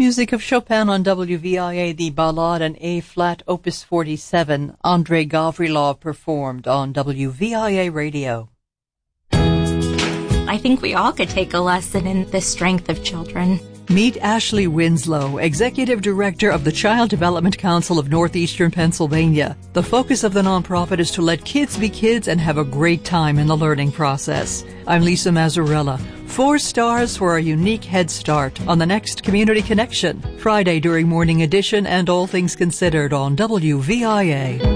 music of Chopin on WVIA, the Ballade in A-flat, Opus 47, Andrei Gavrilov performed on WVIA Radio. I think we all could take a lesson in the strength of children. Meet Ashley Winslow, Executive Director of the Child Development Council of Northeastern Pennsylvania. The focus of the nonprofit is to let kids be kids and have a great time in the learning process. I'm Lisa Mazzarella. 4 stars for a unique head start on the next Community Connection, Friday during Morning Edition and All Things Considered on WVIA.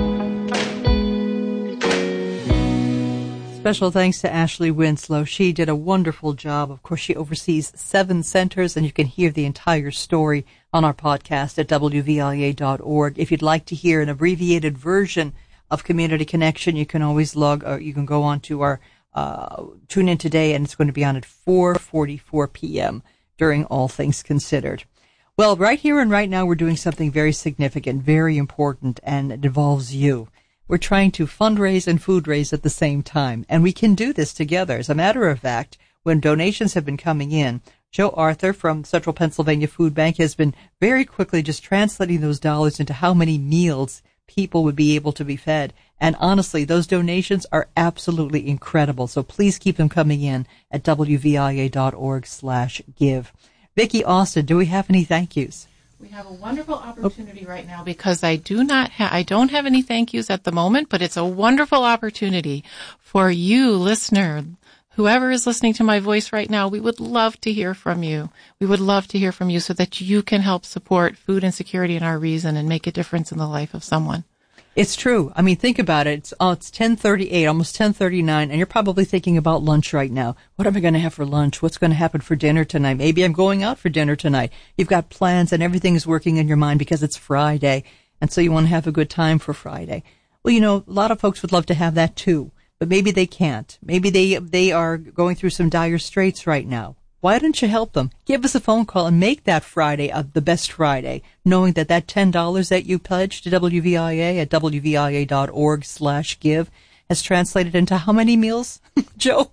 Special thanks to Ashley Winslow. She did a wonderful job. Of course, she oversees 7 centers, and you can hear the entire story on our podcast at WVIA.org. If you'd like to hear an abbreviated version of Community Connection, you can always you can go on to our tune in today, and it's going to be on at 4:44 p.m. during All Things Considered. Well, right here and right now, we're doing something very significant, very important, and it involves you. We're trying to fundraise and food raise at the same time, and we can do this together. As a matter of fact, when donations have been coming in, Joe Arthur from Central Pennsylvania Food Bank has been very quickly just translating those dollars into how many meals people would be able to be fed. And honestly, those donations are absolutely incredible. So please keep them coming in at WVIA.org/give. Vicki Austin, do we have any thank yous? We have a wonderful opportunity right now because I don't have any thank yous at the moment, but it's a wonderful opportunity for you, listener, whoever is listening to my voice right now. We would love to hear from you. We would love to hear from you so that you can help support food insecurity in our region and make a difference in the life of someone. It's true. I mean, think about it. It's 10:38, almost 10:39, and you're probably thinking about lunch right now. What am I going to have for lunch? What's going to happen for dinner tonight? Maybe I'm going out for dinner tonight. You've got plans, and everything is working in your mind because it's Friday, and so you want to have a good time for Friday. Well, you know, a lot of folks would love to have that too, but maybe they can't. Maybe they are going through some dire straits right now. Why don't you help them? Give us a phone call and make that Friday the best Friday, knowing that $10 that you pledged to WVIA at WVIA.org/give has translated into how many meals, Joe?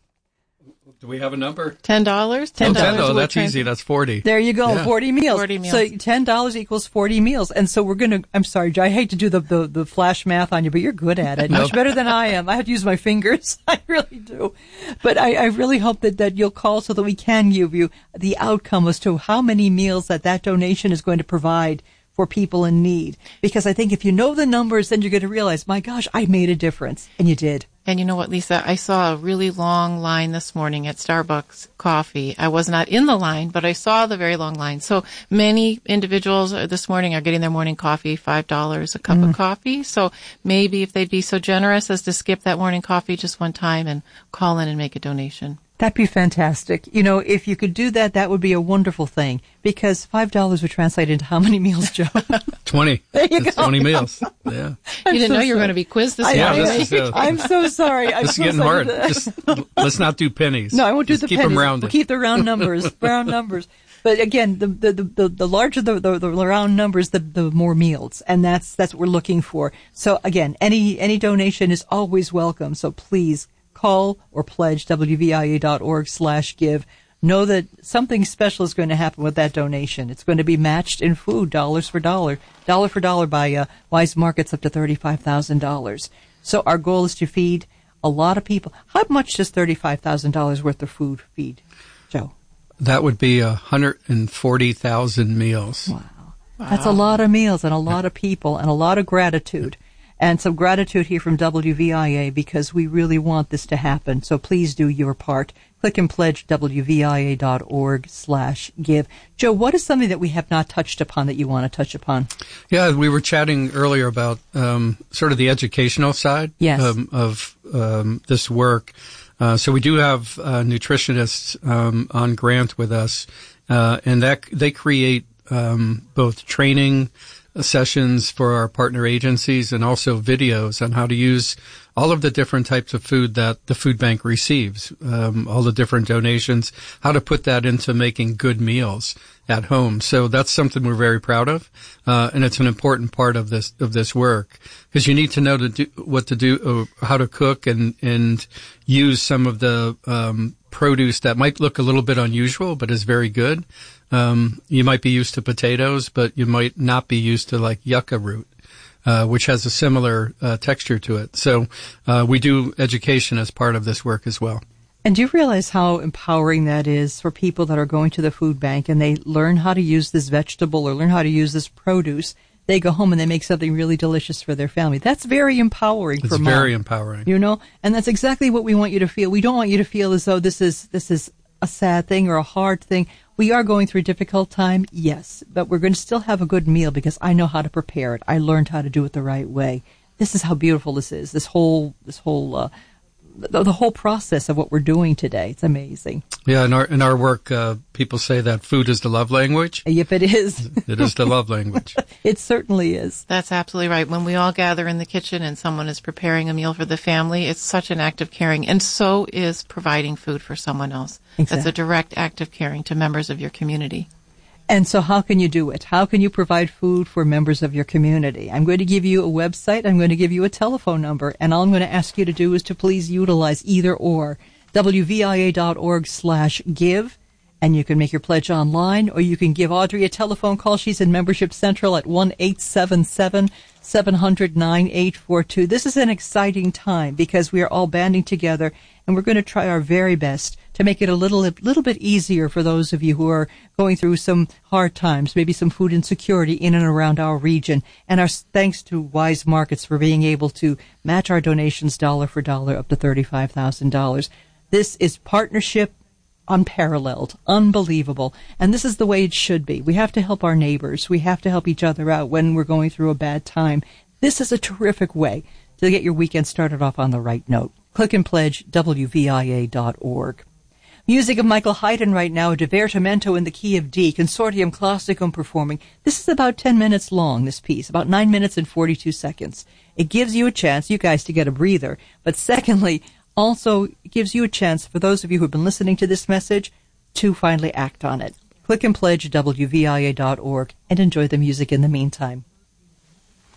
Do we have a number? $10? $10. Oh, that's easy. That's 40. There you go. Yeah. 40 meals. 40 meals. So $10 equals 40 meals. And so we're going to, I'm sorry, Joe, I hate to do the flash math on you, but you're good at it. Much better than I am. I have to use my fingers. I really do. But I really hope that you'll call so that we can give you the outcome as to how many meals that donation is going to provide for people in need. Because I think if you know the numbers, then you're going to realize, my gosh, I made a difference. And you did. And you know what, Lisa? I saw a really long line this morning at Starbucks coffee. I was not in the line, but I saw the very long line. So many individuals this morning are getting their morning coffee, $5 a cup of coffee. So maybe if they'd be so generous as to skip that morning coffee just one time and call in and make a donation. That'd be fantastic. You know, if you could do that, that would be a wonderful thing. Because $5 would translate into how many meals, Joe? 20. There you go. 20 meals. Yeah. You didn't know you were going to be quizzed this morning. I'm so sorry. This is getting hard. Let's not do pennies. No, I won't do the keep pennies. Them rounded. We'll keep the round numbers. Round numbers. But again, the larger the round numbers, the more meals, and that's what we're looking for. So again, any donation is always welcome. So please call or pledge WVIA.org/give. Know that something special is going to happen with that donation. It's going to be matched in food, dollar for dollar by Wise Markets up to $35,000. So our goal is to feed a lot of people. How much does $35,000 worth of food feed, Joe? That would be 140,000 meals. Wow. That's a lot of meals and a lot of people and a lot of gratitude. And some gratitude here from WVIA because we really want this to happen. So please do your part. Click and pledge WVIA.org/give. Joe, what is something that we have not touched upon that you want to touch upon? Yeah, we were chatting earlier about sort of the educational side of this work. So we do have nutritionists on grant with us, and that they create both training sessions for our partner agencies and also videos on how to use all of the different types of food that the food bank receives, all the different donations, how to put that into making good meals at home. So that's something we're very proud of, and it's an important part of this work because you need to know what to do, how to cook, and use some of the produce that might look a little bit unusual, but is very good. You might be used to potatoes, but you might not be used to like yucca root, which has a similar texture to it. So we do education as part of this work as well. And do you realize how empowering that is for people that are going to the food bank and they learn how to use this vegetable or learn how to use this produce? They go home and they make something really delicious for their family. That's very empowering for Mom. It's very empowering. You know, and that's exactly what we want you to feel. We don't want you to feel as though this is a sad thing or a hard thing. We are going through a difficult time, yes, but we're going to still have a good meal because I know how to prepare it. I learned how to do it the right way. This is how beautiful this is. The whole process of what we're doing today. It's amazing. Yeah, in our work, people say that food is the love language. Yep, it is. It is the love language. It certainly is. That's absolutely right. When we all gather in the kitchen and someone is preparing a meal for the family, it's such an act of caring. And so is providing food for someone else. Exactly. That's a direct act of caring to members of your community. And so how can you do it? How can you provide food for members of your community? I'm going to give you a website. I'm going to give you a telephone number. And all I'm going to ask you to do is to please utilize either or. WVIA.org/give. And you can make your pledge online, or you can give Audrey a telephone call. She's in Membership Central at 1-877-700-9842. This is an exciting time because we are all banding together, and we're going to try our very best to make it a little bit easier for those of you who are going through some hard times, maybe some food insecurity in and around our region. And our thanks to Wise Markets for being able to match our donations dollar for dollar up to $35,000. This is partnership unparalleled, unbelievable. And this is the way it should be. We have to help our neighbors. We have to help each other out when we're going through a bad time. This is a terrific way to get your weekend started off on the right note. Click and pledge, WVIA.org. Music of Michael Haydn right now, Divertimento in the key of D, Consortium Classicum performing. This is about 10 minutes long, this piece, about 9 minutes and 42 seconds. It gives you a chance, you guys, to get a breather. But secondly, also gives you a chance, for those of you who have been listening to this message, to finally act on it. Click and pledge, WVIA.org, and enjoy the music in the meantime.